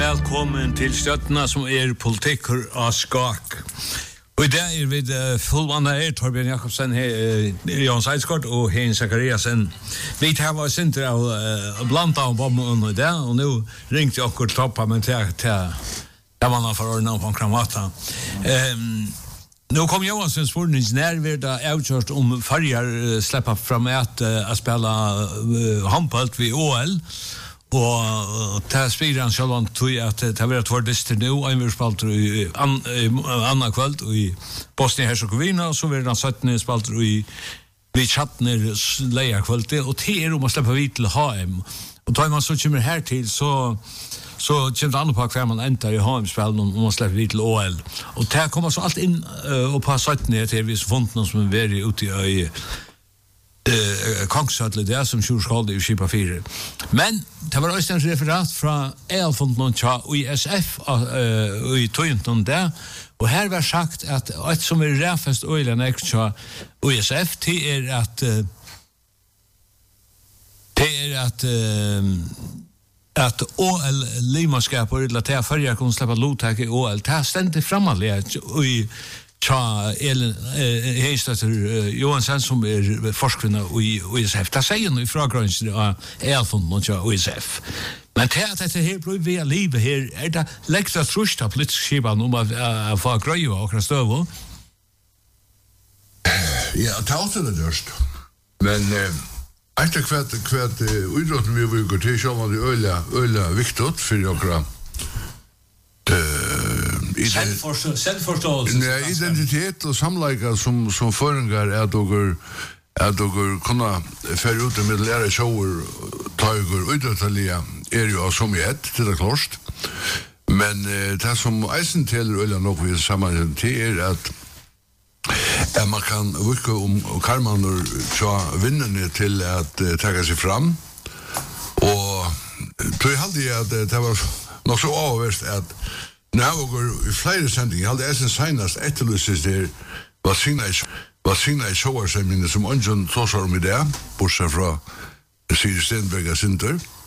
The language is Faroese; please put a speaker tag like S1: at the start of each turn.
S1: Velkommen til støttene som politikker av skak. Og i dag vi fullvannet Torbjørn Jakobsen, Jan Seidskort og Hein Zakariasen. Vi tar var sinter av blant av bommen i dag, og nå ringte jeg akkurat toppa, men til man har forordnet på Kramata. Nu kom Johanssons fornings närvärd avgjort färger släppa fram att spela handboll vid OL. Och det spelar han själv tror att det har varit två dister nu och vi spelar i andra kväll i Bosnien-Herzegovina och så vill han 17 spelar i vid chattner leja kväll och det är att släppa vid till HM. Och då man så kommer här till så kommer det an på hver man enter i HM-spillen og man slipper vidt til OL. Og det kommer så alt inn og på 17 til vi funnet noen som er veldig ute i Kongsøtle, det som Sjur Skalde i Skipa 4. Men det var også en referat fra funnet til ISF i Tøynton der, og her var sagt at et som er rafest øyne til ISF, det er at OL limaskap og relaterer førjer kunne slippe lovtak i OL. Det har stendt fremadlig i Elin Heinstøtter Johansen som er forskvinne i ISF. Det sier noe fra grønner av funnet til ISF. Men til at dette her blir via livet her, det leggt at trusht av politisk skipan om å få grøy og akkurat støv.
S2: Ja, det er alltid det dørst. Men etter hvert idrotten vi bruker til, så var det øyla viktig for dere.
S1: Selvforståelse.
S2: Identitet og samleika som føringar at dere kunne fære ut med lære shower, tøyger, idrettelige er jo som i ett, til det klart. Men det som eisen teler øyla nok vi sammen til at man kan virke karmaner til vinnerne til at trekke seg fram. Og tror jeg aldri at det var nok så avverst at når jeg går i flere sendinger, jeg hadde jeg senest etterlyses der var signet i sjåarsemlingene som ønsken tåsar om i det, bortsett fra Siri Stenberg og Sinter.